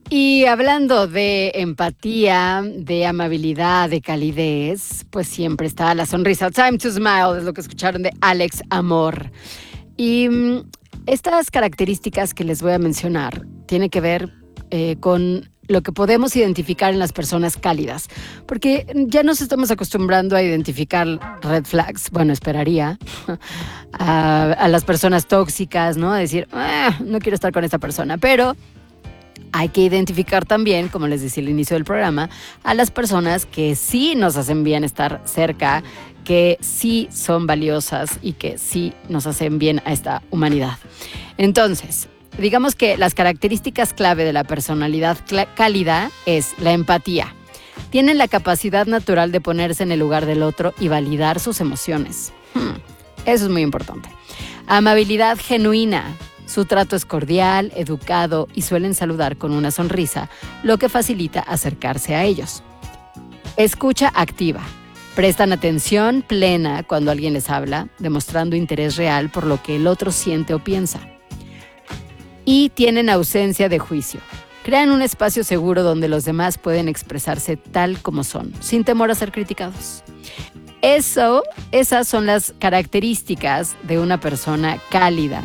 Y hablando de empatía, de amabilidad, de calidez, pues siempre está la sonrisa. Time to smile es lo que escucharon de Alex Amor. Y estas características que les voy a mencionar tienen que ver con lo que podemos identificar en las personas cálidas, porque ya nos estamos acostumbrando a identificar red flags, bueno, esperaría, a las personas tóxicas, ¿no? A decir, no quiero estar con esta persona, pero hay que identificar también, como les decía al inicio del programa, a las personas que sí nos hacen bien estar cerca, que sí son valiosas y que sí nos hacen bien a esta humanidad. Entonces, digamos que las características clave de la personalidad cálida es la empatía. Tienen la capacidad natural de ponerse en el lugar del otro y validar sus emociones. Eso es muy importante. Amabilidad genuina. Su trato es cordial, educado y suelen saludar con una sonrisa, lo que facilita acercarse a ellos. Escucha activa. Prestan atención plena cuando alguien les habla, demostrando interés real por lo que el otro siente o piensa. Y tienen ausencia de juicio. Crean un espacio seguro donde los demás pueden expresarse tal como son, sin temor a ser criticados. Esas son las características de una persona cálida.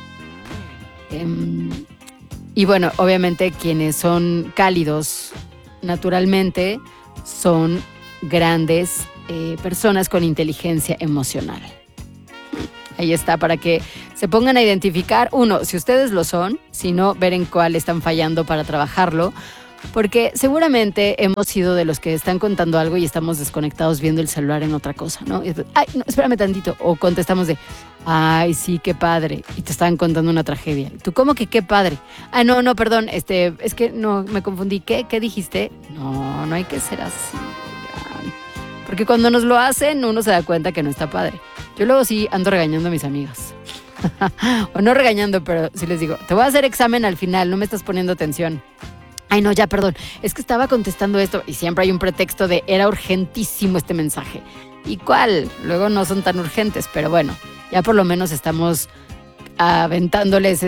Y bueno, obviamente quienes son cálidos naturalmente son grandes personas con inteligencia emocional. Ahí está, para que se pongan a identificar, uno, si ustedes lo son, si no, ver en cuál están fallando para trabajarlo, porque seguramente hemos sido de los que están contando algo y estamos desconectados viendo el celular en otra cosa, ¿no? Ay, no, espérame tantito. O contestamos de, ay, sí, qué padre. Y te estaban contando una tragedia. ¿Tú cómo que qué padre? Ay, no, perdón, es que no, me confundí. ¿Qué dijiste? No hay que ser así. Porque cuando nos lo hacen, uno se da cuenta que no está padre. Yo luego sí ando regañando a mis amigas. O no regañando, pero sí les digo, te voy a hacer examen al final, no me estás poniendo atención. Ay, no, ya, perdón, es que estaba contestando esto y siempre hay un pretexto de era urgentísimo este mensaje. ¿Y cuál? Luego no son tan urgentes, pero bueno, ya por lo menos estamos aventándoles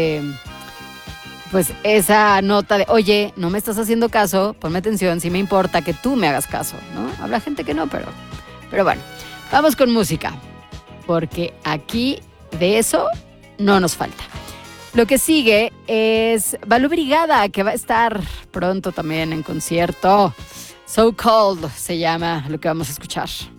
esa nota de, oye, no me estás haciendo caso, ponme atención, sí me importa que tú me hagas caso, ¿no? Habrá gente que no, pero bueno, vamos con música, porque aquí de eso no nos falta. Lo que sigue es Balú Brigada, que va a estar pronto también en concierto. So Cold se llama lo que vamos a escuchar.